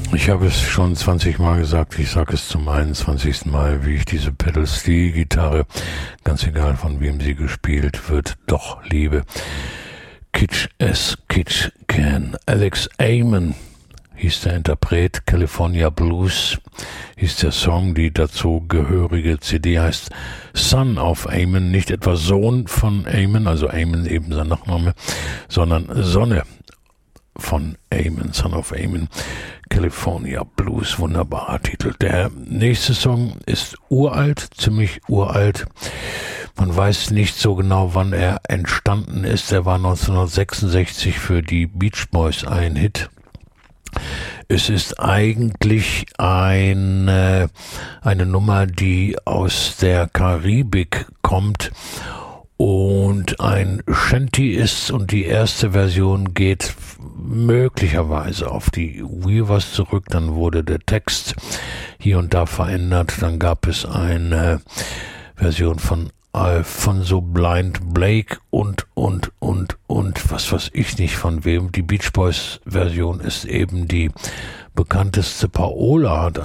Ich habe es schon 20 Mal gesagt, ich sage es zum 21. Mal, wie ich diese Pedal-Steel-Gitarre, ganz egal von wem sie gespielt wird, doch liebe. Kitsch as Kitsch can. Alex Amon hieß der Interpret, California Blues hieß der Song, die dazu gehörige CD heißt Son of Amon, nicht etwa Sohn von Amon, also Amon eben sein Nachname, sondern Sonne von Amon, Son of Amon, California Blues, wunderbarer Titel. Der nächste Song ist uralt, ziemlich uralt. Man weiß nicht so genau, wann er entstanden ist. Er war 1966 für die Beach Boys ein Hit. Es ist eigentlich eine Nummer, die aus der Karibik kommt und ein Shanty ist, und die erste Version geht möglicherweise auf die Weavers zurück. Dann wurde der Text hier und da verändert. Dann gab es eine Version von Alfonso Blind Blake und was weiß ich nicht von wem. Die Beach Boys Version ist eben die bekannteste. Paola hat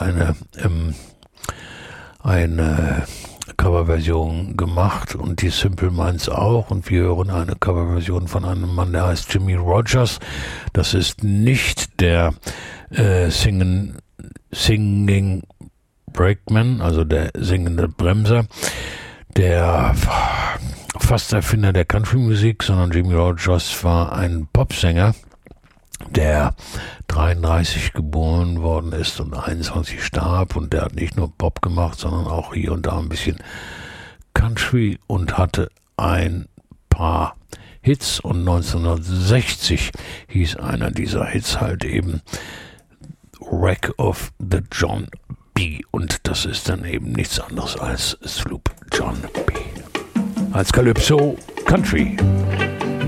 eine Coverversion gemacht und die Simple Minds auch, und wir hören eine Coverversion von einem Mann, der heißt Jimmy Rogers. Das ist nicht der Singing Brakeman, also der singende Bremser, der fast Erfinder der Country-Musik, sondern Jimmy Rogers war ein Popsänger, der 33 geboren worden ist und 21 starb, und der hat nicht nur Pop gemacht, sondern auch hier und da ein bisschen Country und hatte ein paar Hits, und 1960 hieß einer dieser Hits halt eben Wreck of the John B. Und das ist dann eben nichts anderes als Sloop John B. Als Calypso Country.